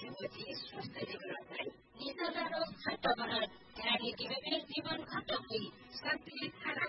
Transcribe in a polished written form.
गरेपछि स्वस्थ जीवनलाई निद्रा रोग खत्म ध्यान जीवन खत्म हुई शान्ति खाना